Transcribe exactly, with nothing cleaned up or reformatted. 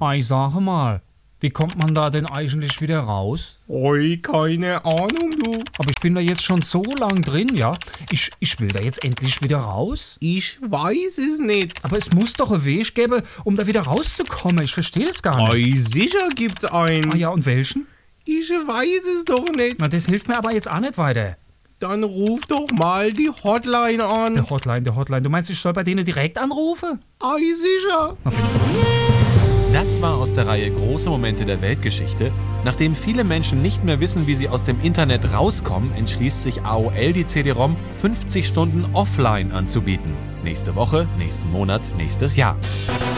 Ich sage mal, wie kommt man da denn eigentlich wieder raus? Oi, keine Ahnung, du. Aber ich bin da jetzt schon so lang drin, ja. Ich, ich will da jetzt endlich wieder raus. Ich weiß es nicht. Aber es muss doch einen Weg geben, um da wieder rauszukommen. Ich verstehe das gar nicht. Oi, sicher gibt's einen. Ah ja, und welchen? Ich weiß es doch nicht. Na, das hilft mir aber jetzt auch nicht weiter. Dann ruf doch mal die Hotline an. Der Hotline, der Hotline. Du meinst, ich soll bei denen direkt anrufen? Ei, sicher. Na, finde ich. Das war aus der Reihe Große Momente der Weltgeschichte. Nachdem viele Menschen nicht mehr wissen, wie sie aus dem Internet rauskommen, entschließt sich A O L die C D-ROM fünfzig Stunden offline anzubieten. Nächste Woche, nächsten Monat, nächstes Jahr.